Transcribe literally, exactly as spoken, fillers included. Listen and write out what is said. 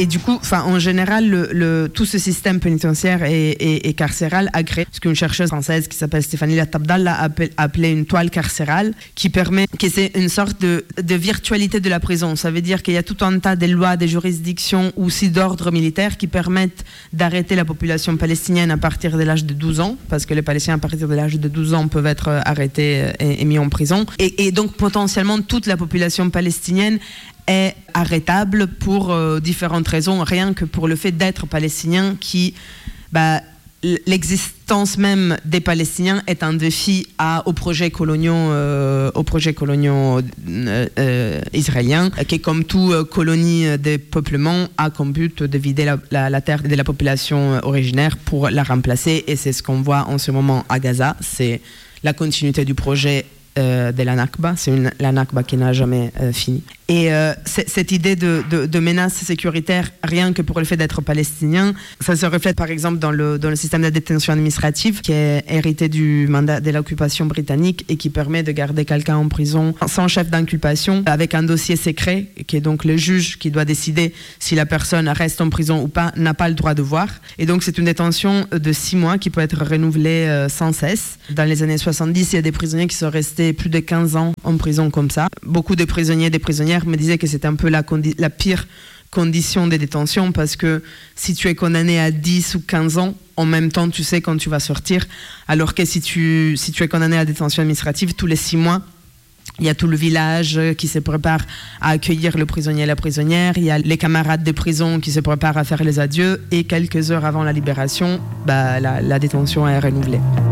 et du coup, enfin, en général, le, le, tout ce système pénitentiaire et, et, et carcéral a créé ce qu'une chercheuse française qui s'appelle Stéphanie Latabdal a appelé, appelé une toile carcérale, qui permet, que c'est une sorte de, de virtualité de la prison. Ça veut dire qu'il y a tout un tas de lois, des juridictions ou aussi d'ordre militaire qui permettent d'arrêter la population palestinienne à partir de l'âge de douze ans, parce que les Palestiniens à partir de l'âge de douze ans peuvent être arrêtés et, et mis en prison. Et, et donc potentiellement toute la population palestinienne est arrêtable pour euh, différentes raisons, rien que pour le fait d'être palestinien, qui, bah, l'existence même des Palestiniens est un défi à, aux projets coloniaux, euh, aux projets coloniaux euh, euh, israéliens, qui, comme tout euh, colonie des peuplements, a comme but de vider la, la, la terre de la population originaire pour la remplacer. Et c'est ce qu'on voit en ce moment à Gaza. C'est la continuité du projet euh, de la Nakba. C'est une, la Nakba qui n'a jamais euh, fini. Et euh, cette idée de, de, de menace sécuritaire, rien que pour le fait d'être palestinien, ça se reflète par exemple dans le, dans le système de détention administrative qui est hérité du mandat de l'occupation britannique et qui permet de garder quelqu'un en prison sans chef d'inculpation, avec un dossier secret, qui est donc le juge qui doit décider si la personne reste en prison ou pas, n'a pas le droit de voir. Et donc c'est une détention de six mois qui peut être renouvelée euh, sans cesse. Dans les années soixante-dix, il y a des prisonniers qui sont restés plus de quinze ans en prison comme ça. Beaucoup de prisonniers et des prisonnières me disait que c'était un peu la, condi- la pire condition de détention, parce que si tu es condamné à dix ou quinze ans, en même temps tu sais quand tu vas sortir, alors que si tu, si tu es condamné à la détention administrative, tous les six mois, il y a tout le village qui se prépare à accueillir le prisonnier et la prisonnière, il y a les camarades de prison qui se préparent à faire les adieux, et quelques heures avant la libération, bah, la, la détention est renouvelée.